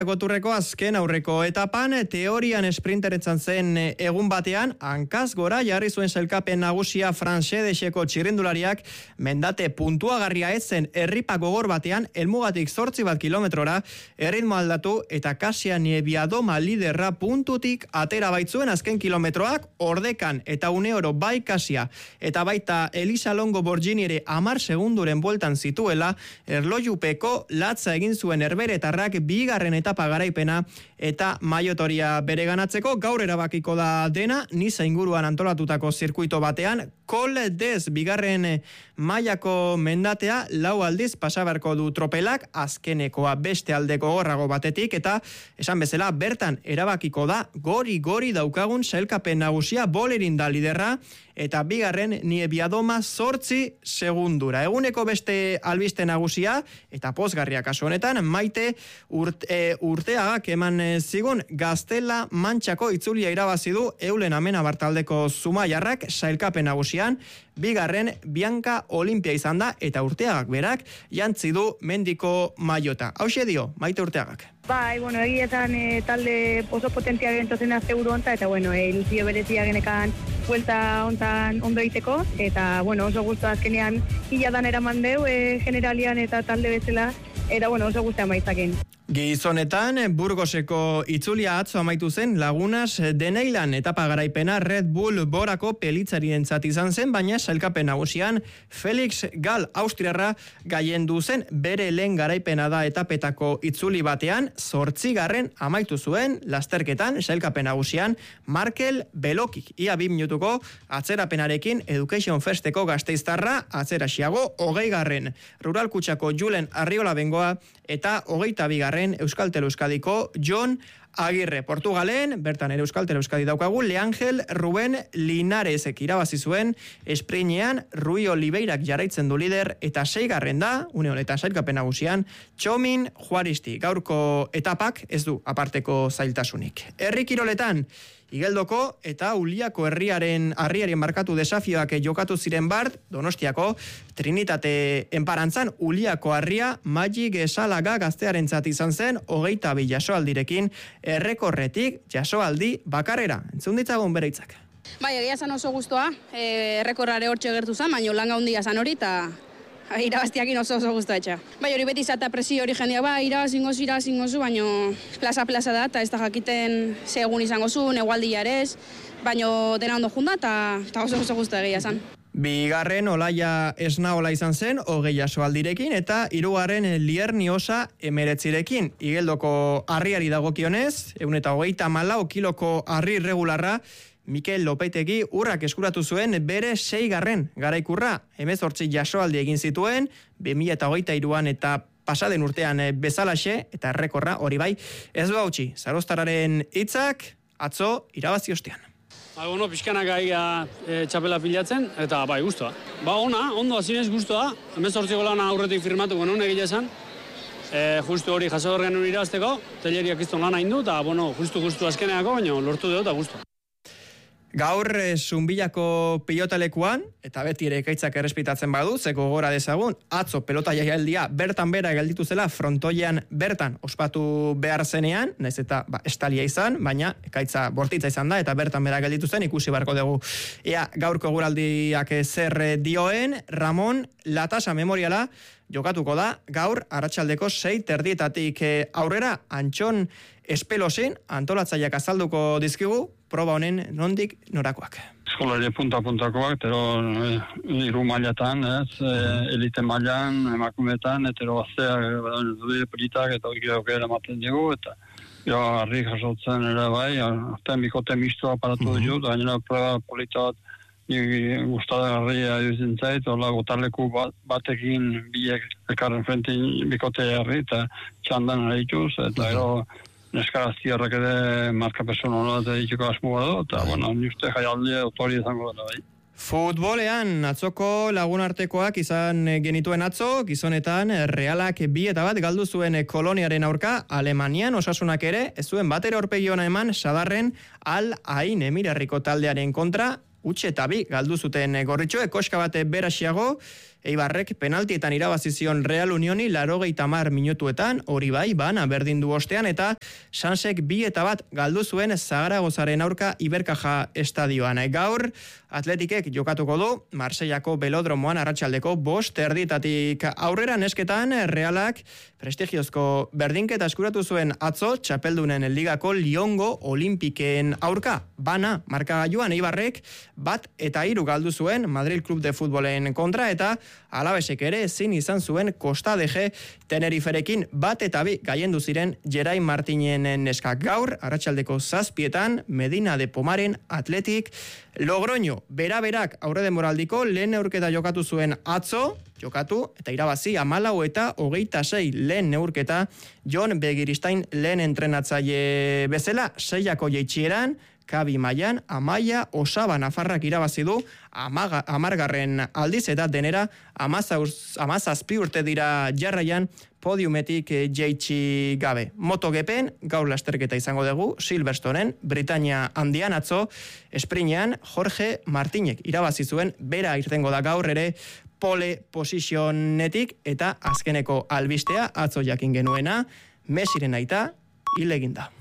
Goturreko azken aurreko etapan, teorian esprinteretzan zen egun batean, hankaz gora jarri zuen sailkapen nagusia Fransedeseko txirrindulariak mendate puntuagarria ezen erripa gogor batean, helmugatik 8 kilometrora, erritmo aldatu eta Kasia Niebiadoma liderra puntutik atera baitzuen azken kilometroak, ordekan eta uneoro bai Kasia eta baita Elisa Longo Borgini ere 10 segunduren bueltan zituela, erlojupeko latza egin zuen herberetarrak bigarren etapa garaipena eta maiotoria bereganatzeko. Gaur erabakiko da dena, Niza inguruan antolatutako zirkuito batean, Col d'Ez bigarren mailako mendatea 4 aldiz pasabarko du tropelak, azkenekoa beste aldeko gorrago batetik, eta esan bezala bertan erabakiko da gori daukagun sailkapen nagusia, Bolerin da liderra, eta bigarren Niebiadoma 8 segundura. Eguneko beste albiste nagusia, eta pozgarria kasu honetan, Maite Urteagak eman zigun Gaztela Mantxako itzulia irabazi du Eulen Amenabartaldeko Zumaiarrak sailkapen nagusian, bigarren Bianca Olimpia izan da, eta Urteagak berak jantzi du mendiko maiota. Hauxe dio, Maite Urteagak. Bai, egietan talde oso potentia gentozen azte honta, eta iluzio berezia genekan vuelta hontan ondo egiteko, eta oso gustu azkenean hiladan eraman deu generalian eta talde bezala, eta oso guztia maitzakin. Gizonetan, Burgoseko itzulia atzo amaitu zen Lagunas Deneilan etapa garaipena Red Bull Borako pelitzarientzat izan zen, baina sailkapen nagusian Felix Gal Austriarra gaiendu zen, bere lehen garaipena da etapetako itzuli batean, 8. amaitu zuen lasterketan sailkapen nagusian Markel Belokik, ia 2 minutuko atzerapenarekin Education Festeko Gasteiztarra atzerasiago, 20. Rural Kutsako Julen Arriola Bengoa eta 22. Euskaltel Euskadiko Jon Agirre. Portugalen, bertan ere Euskaltel Euskadi daukagu, Leangel Ruben Linaresek irabazi zuen esprinean, Rui Oliveirak jarraitzen du lider, eta 6. da, une honetan sailkapen nagusian, Txomin Juaristi. Gaurko etapak ez du aparteko zailtasunik. Herri kiroletan, Igeldoko eta Uliako harriaren markatu desafioak jokatu ziren bart, Donostiako Trinitate enparantzan Uliako harria Magic Esalaga gaztearentzat izan zen 22 jasoaldirekin errekorretik jasoaldi bakarrera. Entzun ditzagun bere hitzak. Bai, egia zan oso guztua, errekorrare hortxe gertu zan, baina langa handia zan hori, eta irabaztiakin oso guztua etxa. Bai, hori beti zata presio hori jendeak, bai, irabazingozu, baina plaza da, eta ez da jakiten segun izango zu, negualdia ere ez, baina dena ondo junda, eta oso guztua egia zan. Bigarren Olaia Esnaola izan zen, 20 jasoaldirekin, eta 3. Lierniosa 19rekin. Igeldoko harriari dagokionez, 124 kiloko harri regularra, Mikel Lopetegi urrak eskuratu zuen bere 6. garaikurra. 18 jasoaldi egin zituen, 2023an eta pasaden urtean bezalaxe, eta errekorra hori bai. Ez du hautsi, Zaroztarraren hitzak atzo irabazi ostean. Pixkanak gaia txapela pilatzen, eta bai, guztua. Ondo azinez guztua, 18 lana aurretik firmatuko nuen egile esan. Justu hori jaso horrean hori irazteko, teleriak izton lana indu, eta justu azkeneako, baina lortu dut, eta guztua. Gaur Zunbilako pilotalekuan, eta beti ere ekaitzak errespitatzen badu, zeko gora dezagun, atzo pelota jaialdia bertan bera gelditu zela, frontoian bertan ospatu behar zenean, naiz eta estalia izan, baina ekaitza bortitza izan da, eta bertan bera gelditu zen, ikusi barko dugu. Ea, gaurko guraldiak zer dioen, Ramon Latasa memoriala jokatuko da, gaur, arratsaldeko 6:30 aurrera, Antxon Espelosin, antolatzaileak azalduko dizkigu, proba honen nondik norakoak. Eskolari punta-puntakoak, hiru mailatan, elite mailan, emakumetan, gazteak, dure politak eta hori aukera ematen dugu, eta harri jasotzen ere bai, artean bikote mistoa aparatu dut, gainera proba polita bat gustagarria duzen zait, gotarleku batekin biek ekarren frente bikote harri, eta txandan harituz, eta neskaraztiarrak ere marka persona eta ditiko asmo badu, eta uste jaialdi autori izango dela bai. Futbolean atzoko lagunartekoak izan genituen atzo, gizonetan Realak 2-1 galdu zuen Koloniaren aurka, Alemanian Osasunak ere, ez zuen batera aurpegi ona eman Sadarren Al Ain Emirarriko taldearen kontra, 2-2 galdu zuten gorritxoek, koska bate berasiago, Eibarrek penaltietan irabazizion Real Unioni 80 minutuetan, hori bai, bana berdin du ostean, eta Sansek 2-1 galdu zuen Zaragozaren aurka Ibercaja estadioan. Gaur, Atletikek jokatuko du, Marsellako Belodromoan arratsaldeko 5:30 aurrera. Nesketan, Realak prestigiozko berdinketa eskuratu zuen atzo txapeldunen ligako Liongo Olimpikeen aurka. Bana, markagailuan Eibarrek 1-3 galdu zuen Madrid Club de Futbolen kontra, eta Alavesek ere ezin izan zuen Costa de G Teneriferekin 1-2 gaiendu ziren Gerai Martinen neskak. Gaur, arratsaldeko 7:00 Medina de Pomaren Atletik Logroño. Bera-berak aurre denboraldiko lehen neurketa jokatu zuen atzo, jokatu eta irabazi 14-26 lehen neurketa Jon Begiristain lehen entrenatzaile bezala. 6ako jaitsieran, Kabi mailan, Amaia Osaba Nafarrak irabazi du 10. aldiz, eta denera 17 urte dira jarraian podiumetik jaitsi gabe. MotoGPen gaur lasterketa izango dugu Silverstonen, Britania handian. Atzo esprinean Jorge Martinek irabazi zuen, bera irtengo da gaur ere pole posizionetik, eta azkeneko albistea atzo jakin genuena, Messiren aita hil egin da.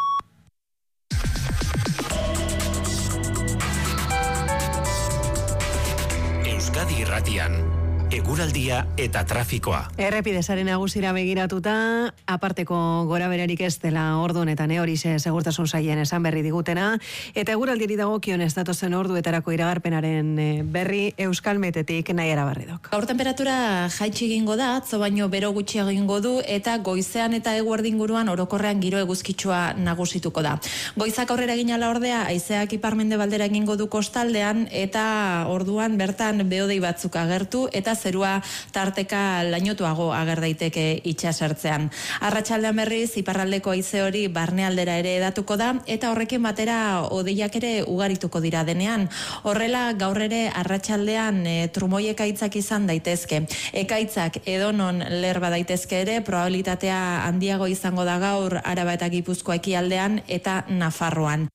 Euskadi Irratian, eguraldia eta trafikoa. Errepidesaren nagusira begiratuta, aparteko gora berarik ez dela ordu honetan, horixe segurtasun sailen esan berri digutena, eta eguraldiari dagokion ez datozen orduetarako iragarpenaren berri Euskalmetetik Naiara Barridok. Gaur temperatura jaitsi egingo da, atzo baino bero gutxi egingo du, eta goizean eta eguerdi inguruan orokorrean giro eguzkitsua nagusituko da. Goizak aurrera egin ala ordea, haizeak ipar-mendebaldera egingo du kostaldean, eta orduan bertan behodei batzuk agertu, eta zerua tarteka lainotuago ager daiteke itsasertzean. Arratsaldean berriz iparraldeko haize hori barnealdera ere edatuko da, eta horrekin batera hodeiak ere ugarituko dira denean. Horrela gaur ere arratsaldean trumoi ekaitzak izan daitezke. Ekaitzak edonon lerba daitezke ere, probabilitatea handiago izango da gaur Araba eta Gipuzkoa ekialdean eta Nafarroan.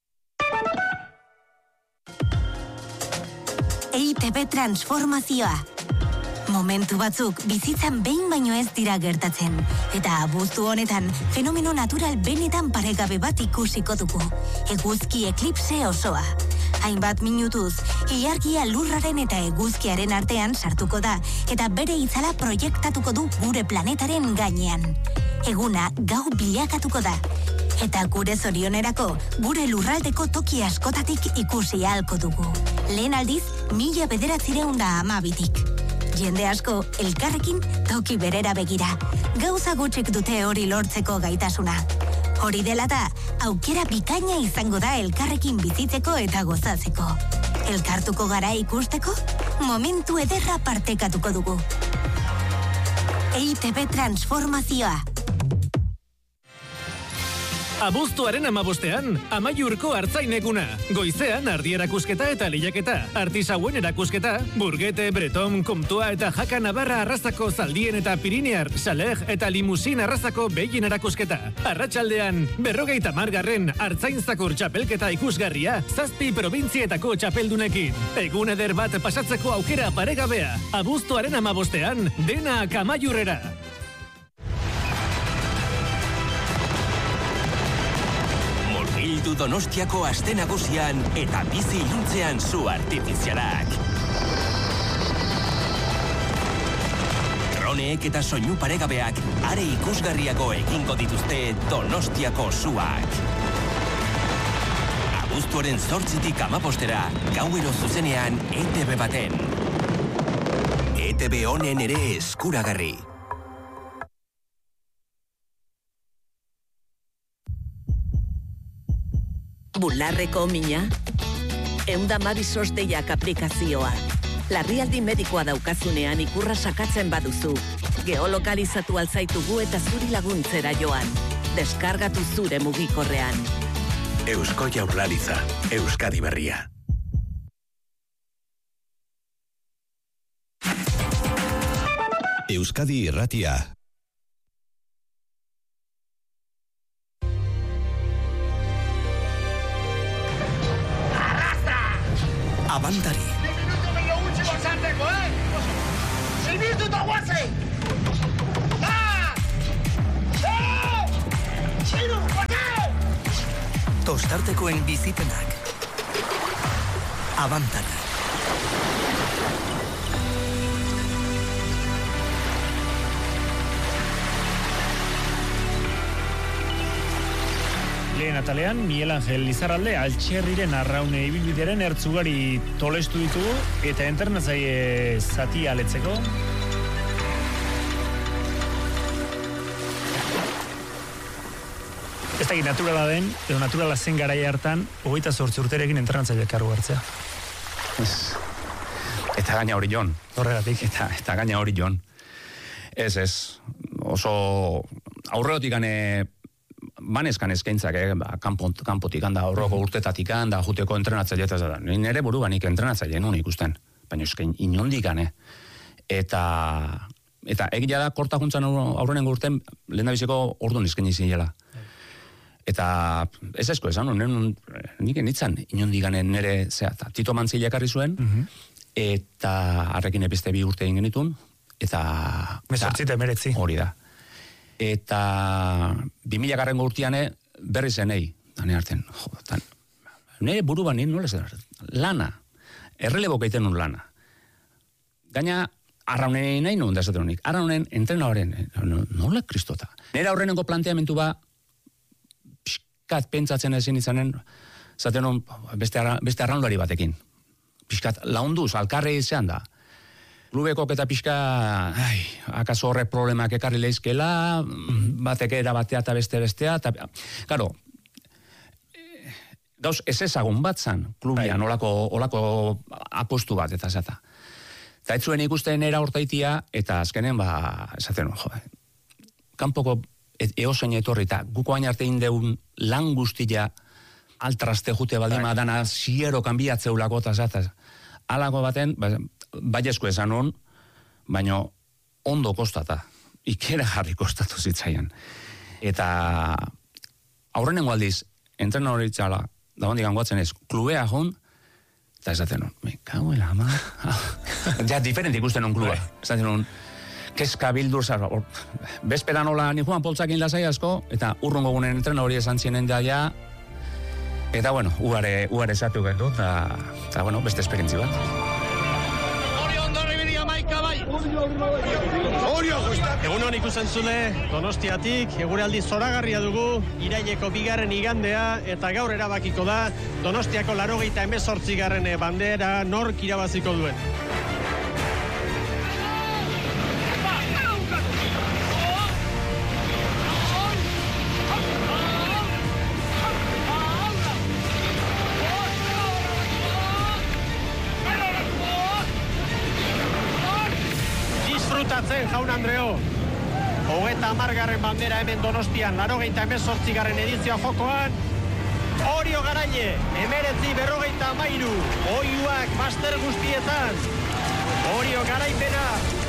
EITB transformazioa. Momentu batzuk bizitzan behin baino ez dira gertatzen, eta abuztu honetan fenomeno natural benetan paregabe bat ikusiko dugu. Eguzki eklipse osoa. Hainbat minutuz, ilargia lurraren eta eguzkiaren artean sartuko da, eta bere itzala proiektatuko du gure planetaren gainean. Eguna gau bilakatuko da, eta gure zorionerako gure lurraldeko toki askotatik ikusi ahalko dugu. Lehen aldiz, 1912tik. Jende asko elkarrekin toki berera begira. Gauza gutxik dute hori lortzeko gaitasuna. Hori dela da, aukera bikaina izango da elkarrekin bizitzeko eta gozatzeko. Elkartuko gara ikusteko, momentu ederra partekatuko dugu. EITB transformazioa. Abuztuaren 15ean, Amaiurko artzaineguna. Goizean ardi erakusketa eta lehiaketa, artisauen erakusketa, burgete, breton, komtua eta jaka nabarra arrazako zaldien eta pirinear, saleg eta limusin arrazako behien erakusketa. Arratsaldean, 50. artzainzakur txapelketa ikusgarria, 7 probintzietako txapeldunekin. Egun eder bat pasatzeko aukera paregabea. Abuztuaren 15ean, denak Amaiurrera. Bildu Donostiako aste nagusian eta bizi iluntzean zu artifizialak. Droneek eta soinu paregabeak are ikusgarriago egingo dituzte Donostiako zuak. Abuztuaren 8-tik 15-era, gauero zuzenean ETB baten. ETB honen ere eskuragarri. Bularreko mina, 112 deiak aplikazioa. Larrialdi medikoa daukazunean ikurra sakatzen baduzu. Geolokalizatu alzaitugu eta zuri laguntzera joan. Deskargatu zure mugikorrean. Eusko Jaurlaritza, Euskadi Berria. Euskadi Irratia. Abantari. Segitu guazen! Txiru, guazen! Tostartekoen bizipenak. Abantara. Lehen atalean, Miguel Angel Lizarralde Altxerriren arraune ibilbidearen ertzugari tolestu ditugu eta entrenatzaile zati aletzeko. Ez dakit naturala den, edo naturala zen garaia hartan, 28 urterekin entrenatzaile kargu hartzea. Eta gaina hori jon. Horregatik. Eta gaina hori jon. Ez. Oso aurreotik gane banezkan eskaintzak, kanpotik handa, horroko urtetatik handa, juteko entrenatzaile eta zara. Nire buruganik entrenatzaile nun ikusten. Baina eskain inondik gane. Eta egia da, kortakuntzan aurrenengo urten, lehen da biziko orduan eskaini zinela. Eta ez esko esan, nik enitzan inondik gane nire, Tito Mantzile ekarri zuen, eta harrekin epeste 2 urte egin genitun, eta... Mesortzita emeretzi. Hori da. Eta 2000 urtean berri zenei, dane hartzen, nire buruan nire nola zen, lana, errelebo gaiten nun lana. Gaina, arraunen nahi nun, da esaten honik, arraunen entrenadoren, nola kristota. Nire aurrenengo planteamentu ba, pixkat pentsatzen ezin izanen, zaten hon beste arraunlari batekin. Pixkat launduz, alkarri izan da. Klubekok eta pixka, akaso horrek problemak ekarri leizkela, batek erabatea eta bestea, eta, karo, gauz ez ezagun bat zan, klubian, olako apostu bat, eta zata. Eta ez zuen ikusten era hortaitia, eta azkenen, esaten, kanpoko eosein etorri, eta guko hain arte indeun lan guztia altraste jute baldima dana ziero kanbiatzeulako, eta zata. Alako baten, baiezko esan hon, baina ondo kostata, ikera jarri kostatu zitzaian. Eta aurrenengo aldiz, entrena hori txala, da hondik angoatzen ez, klubea hon, eta esaten hon, me cago en la ama. Ja, diferente ikusten hon klubea. Esaten hon, keska bildur zara, bezperan hola nijuan poltsakin lasai asko, eta urrungo gunen entrena hori esan zienen da ja, eta bueno, uare esatu gendu, eta bueno, beste esperientzi bat. Egunon ikusen zule, Donostiatik, eguraldi zoragarria dugu, iraileko 2. igandea, eta gaur erabakiko da, Donostiako 88. bandera nork irabaziko duen. Jaun Andreo, 30. bandera hemen Donostian, 88. edizioa jokoan, Orio Garaile, 1953, oiuak master guztietan, Orio Garaipena.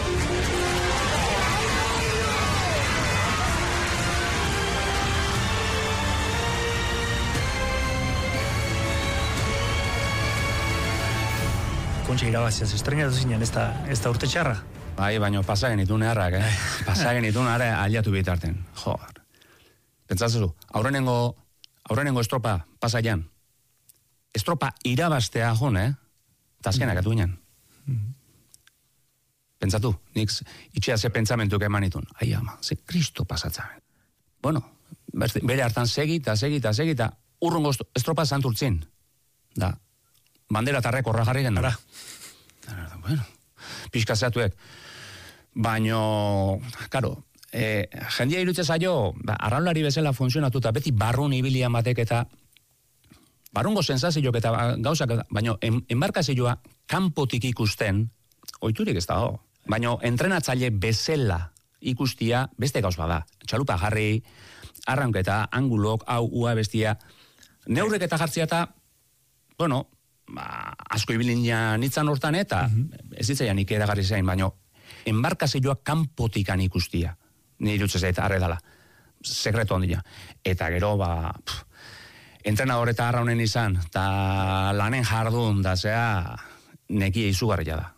Kontxa irabaziaz, estrenatu zinen ez da urte txarra? Bai, baina pasagen itun errak, pasagen itun ara aliatu bitarten. Joder. Pentsatzu, aurrenengo estropa pasaian. Estropa irabaztea jon, eta azkenak atu ginen. Pentsatu, nik itxea ze pentsamentuk eman itun. Ai ama, ze kristo pasatza. Bueno, bere hartan segi, eta urrungo estropa santurtzin. Da, bandera tarrek horra jarri gendu. Bueno, pixka zeatuek. Baino, karo, jendia irutze zaio, arraunlari bezala funtzionatuta, beti barrun ibilian batek eta barrungo sensazioak eta gauzak, baino, enbarkazioa kanpotik ikusten, oiturik ez da, baino, entrenatzaile bezala ikustia, beste gauz bada. Txalupa jarri, arraunketa, angulok, hau, ua bestia, neurrek eta jartzia eta, bueno, asko ibilin nitzan hortan eta ez ditzaian ikeragarri zain, baino, enbarkazioa kanpotikan ikustia. Ni irutzez eta arredala. Sekretu handia. Eta gero, entrenador eta arraunen izan, eta lanen jardun, da zea, nekia izugarria da.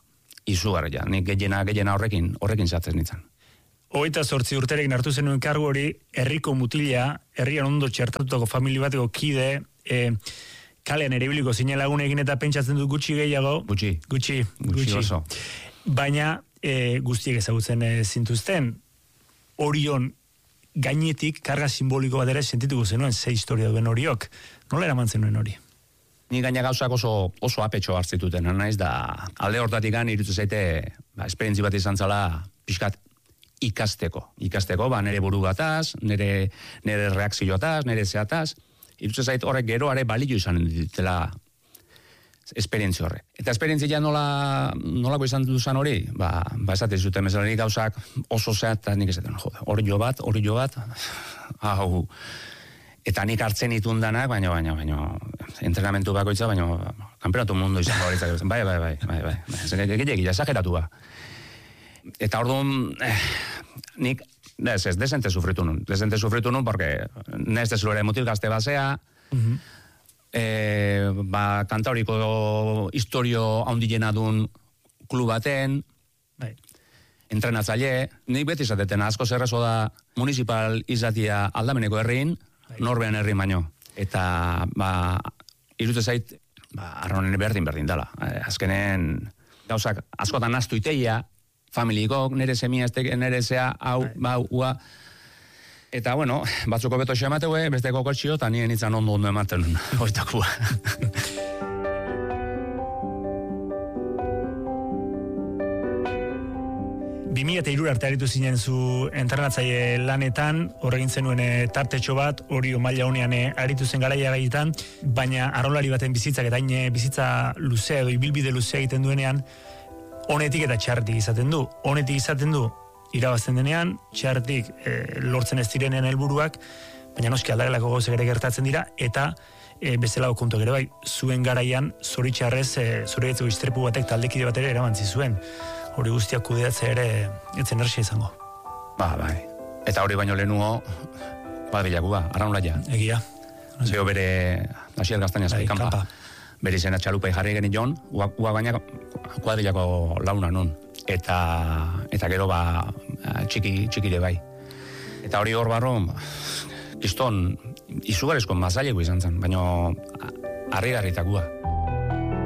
izugarria, nik gehiena horrekin zatzen nintzen. 28 urterekin hartu zenuen kargu hori, herriko mutila, herrian ondo txertatutako famili bateko kide, kalean ere biliko zine lagunekin eta pentsatzen dut gutxi gehiago. Gutxi oso. Baina guztiek ezagutzen zintuzten, Orion gainetik karga simboliko bat ere sentituko zenuen, ze historia duen horiok. Nola eraman zenuen hori? Ni gaina gauzak oso apetxo hartzituten, naiz da alde hortatik iruditzen zaite, esperientzi bat izan zala pixkat ikasteko, nire burugataz, nire reakzioataz, nire zeataz, iruditzen zait horrek geroare balio izan ditela esperientzia horre. Eta esperientzia nolako izan duzan hori, esate zuten mesalarik gauzak oso zeat, eta nik esaten, hori jo bat, hau, eta nik hartzen itundanak, baina, entrenamentu bakoitza, baina, kanperatu mundu izan horitzak, bai, gehiagia, esageratu ba. Eta orduan, nik, desente sufritu nun, porque nez deslore mutil gazte basea, kantauriko historio haundilena dun klubaten, entrenatzaile, nik beti izateten asko zerrezo da municipal izatia aldameneko herrin, norbean herrin baino. Eta, irute zait, arronen berdin dala. Azkenen, gauzak askotan aztu iteia, familikok, nere semia, nere zea, hau, ua. Eta, bueno, batzuko beto xe emateue, besteko kotxio, eta nien itzan ondo ematen oitakua. 2003 arte aritu zinen zu entrenatzaile lanetan, horregin zenuen tartetxo bat, hori maila honean aritu zen garaia gaietan, baina arraunlari baten bizitzak eta bizitza luzea edo ibilbide luzea egiten duenean, honetik eta txarretik izaten du. Honetik izaten du, irabazten denean, txarretik lortzen ez direnean helburuak, baina noski aldarelako gauzak ere gertatzen dira, eta bezalago kontuak ere bai, zuen garaian, zoritxarrez, zorigetzeko istripu batek taldekide bat ere erabantzi zuen. Hori guztiak kudeatzea ere etzen erxia izango. Bai. Eta hori baino lehenuo, bilakua, arraunlaia. Egia. Zeo bere, Asier Gaztainaz, kanpa. Bere izena txalupai jarri geni jon, ua baina kuadrilako launa nun. Eta gero txikire bai. Eta hori hor barro, kiston, izugarezko mazaileko izan zen, baina harri-garritakua.